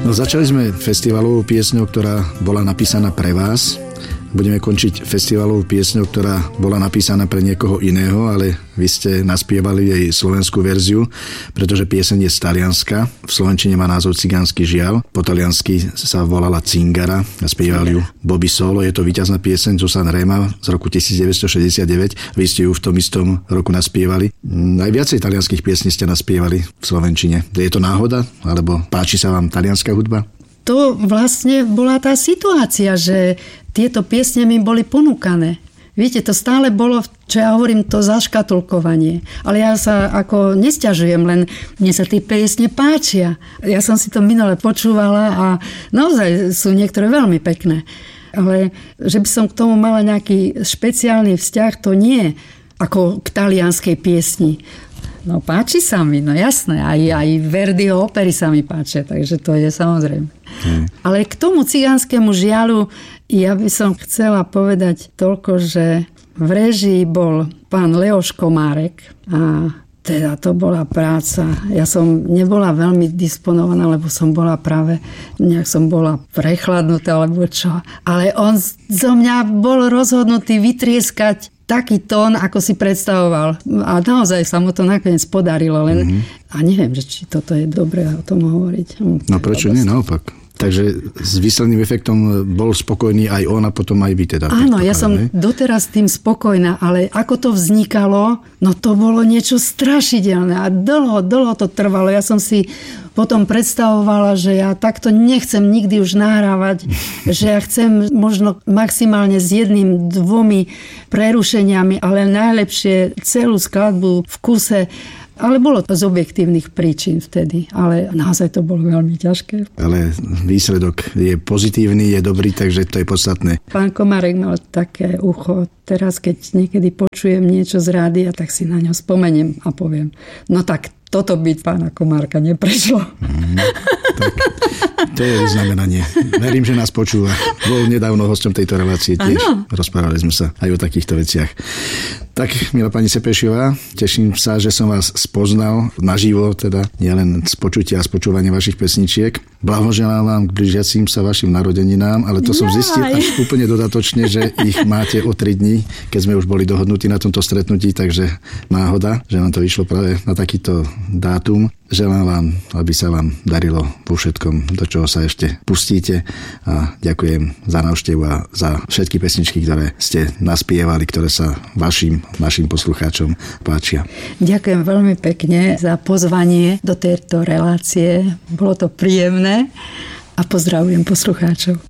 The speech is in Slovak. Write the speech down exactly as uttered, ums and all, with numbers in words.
No začali sme festivalovou piesňou, ktorá bola napísaná pre vás. Budeme končiť festivalovou piesňou, ktorá bola napísaná pre niekoho iného, ale vy ste naspievali jej slovenskú verziu, pretože pieseň je z Talianska. V slovenčine má názov Cigánsky žiaľ. Po taliansky sa volala Cingara a spieval ju Bobby Solo. Je to víťazná pieseň zo Sanrema z roku devätnásťstošesťdesiatdeväť. Vy ste ju v tom istom roku naspievali. Najviacej talianských piesní ste naspievali v slovenčine. Je to náhoda? Alebo páči sa vám talianská hudba? To vlastne bola tá situácia, že tieto piesne mi boli ponúkané. Viete, to stále bolo, čo ja hovorím, to zaškatulkovanie. Ale ja sa ako nesťažujem, len mne sa tie piesne páčia. Ja som si to minule počúvala a naozaj sú niektoré veľmi pekné. Ale že by som k tomu mala nejaký špeciálny vzťah, to nie ako k talianskej piesni. No páči sa mi, no jasné. Aj, aj Verdiho opery sa mi páčia, takže to je samozrejme. Hmm. Ale k tomu cigánskemu žiaľu ja by som chcela povedať toľko, že v réžii bol pán Leoš Komárek a teda to bola práca. Ja som nebola veľmi disponovaná, lebo som bola práve, nejak som bola prechladnutá, alebo čo. Ale on zo mňa bol rozhodnutý vytrieskať taký tón, ako si predstavoval. A naozaj sa mu to nakoniec podarilo. Len, mm-hmm. A neviem, že či toto je dobré o tom hovoriť. No prečo nie, naopak. Takže s výsledným efektom bol spokojný aj on a potom aj vy teda. Áno, ja som ne? doteraz tým spokojná, ale ako to vznikalo, no to bolo niečo strašidelné a dlho, dlho to trvalo. Ja som si potom predstavovala, že ja takto nechcem nikdy už nahrávať, že ja chcem možno maximálne s jedným, dvomi prerušeniami, ale najlepšie celú skladbu v kuse. Ale bolo to z objektívnych príčin vtedy. Ale naozaj to bolo veľmi ťažké. Ale výsledok je pozitívny, je dobrý, takže to je podstatné. Pán Komárek mal také ucho. Teraz, keď niekedy počujem niečo z rádia, tak si na ňo spomeniem a poviem, no tak toto by pána Komárka neprešlo. Mm, tak to je vyznamenanie. Verím, že nás počúva. Bol nedávno hosťom tejto relácie tiež. Ano. Rozprávali sme sa aj o takýchto veciach. Tak, milá pani Sepešová, teším sa, že som vás spoznal naživo, teda nielen z počutia a z počúvania vašich pesničiek. Blahoželám vám k blížiacim sa vašim narodeninám, ale to som zistil až úplne dodatočne, že ich máte o tri dni, keď sme už boli dohodnutí na tomto stretnutí, takže náhoda, že nám to vyšlo práve na takýto dátum. Želám vám, aby sa vám darilo vo všetkom, do čoho sa ešte pustíte a ďakujem za návštevu a za všetky pesničky, ktoré ste naspievali, ktoré sa vašim, našim poslucháčom páčia. Ďakujem veľmi pekne za pozvanie do tejto relácie. Bolo to príjemné a pozdravujem poslucháčov.